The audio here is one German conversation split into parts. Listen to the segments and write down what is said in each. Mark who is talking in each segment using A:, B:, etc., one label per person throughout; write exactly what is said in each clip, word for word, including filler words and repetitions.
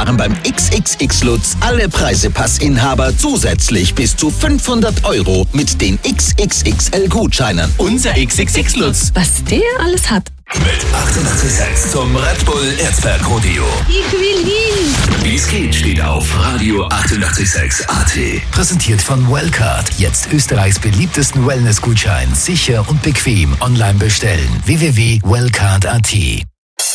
A: sparen beim X X X Lutz alle Preisepassinhaber zusätzlich bis zu fünfhundert Euro mit den X X X L-Gutscheinen.
B: Unser X X X Lutz.
C: Was der alles hat.
D: Mit achtundachtzig Komma sechs zum Red Bull Erzberg Rodeo.
C: Ich will hin.
D: Wie es geht, steht auf Radio achtundachtzig Komma sechs A T. Präsentiert von Wellcard. Jetzt Österreichs beliebtesten Wellness-Gutschein. Sicher und bequem online bestellen. w w w punkt wellcard punkt a t.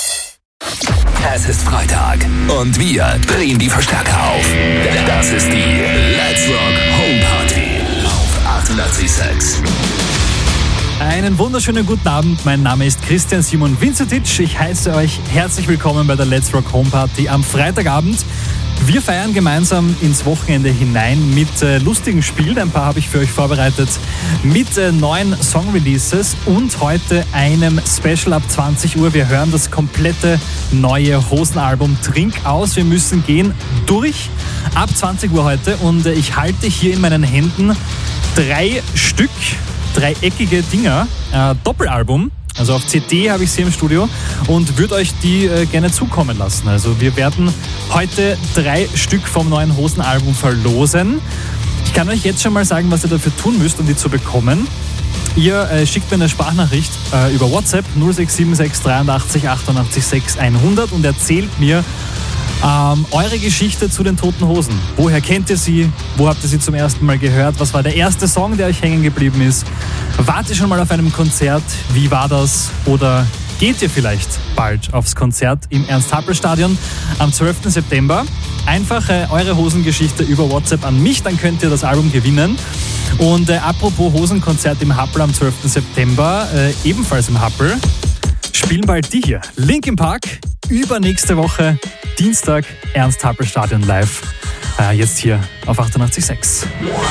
D: Es ist Freitag und wir drehen die Verstärker auf. Das ist die Let's Rock Home Party auf achtundachtzig Komma sechs.
E: Einen wunderschönen guten Abend, mein Name ist Christian Simon Winzertitsch. Ich heiße euch herzlich willkommen bei der Let's Rock Home Party am Freitagabend. Wir feiern gemeinsam ins Wochenende hinein mit äh, lustigen Spielen. Ein paar habe ich für euch vorbereitet mit äh, neuen Song-Releases und heute einem Special ab zwanzig Uhr. Wir hören das komplette neue Hosenalbum Trink aus. Wir müssen gehen durch ab zwanzig Uhr heute und äh, ich halte hier in meinen Händen drei Stück dreieckige Dinger, äh, Doppelalbum, also auf C D habe ich sie im Studio und würde euch die äh, gerne zukommen lassen. Also wir werden heute drei Stück vom neuen Hosenalbum verlosen. Ich kann euch jetzt schon mal sagen, was ihr dafür tun müsst, um die zu bekommen. Ihr äh, schickt mir eine Sprachnachricht äh, über WhatsApp null sechs sieben sechs dreiundachtzig achtundachtzig sechs hundert und erzählt mir Ähm, eure Geschichte zu den Toten Hosen. Woher kennt ihr sie? Wo habt ihr sie zum ersten Mal gehört? Was war der erste Song, der euch hängen geblieben ist? Wart ihr schon mal auf einem Konzert? Wie war das? Oder geht ihr vielleicht bald aufs Konzert im Ernst-Happel-Stadion am zwölften September? Einfach äh, eure Hosengeschichte über WhatsApp an mich, dann könnt ihr das Album gewinnen. Und äh, apropos Hosenkonzert im Happel am zwölften September, äh, ebenfalls im Happel, spielen bald die hier. Linkin Park, übernächste Woche, Dienstag, Ernst-Happel-Stadion live. Äh, jetzt hier auf achtundachtzig Komma sechs.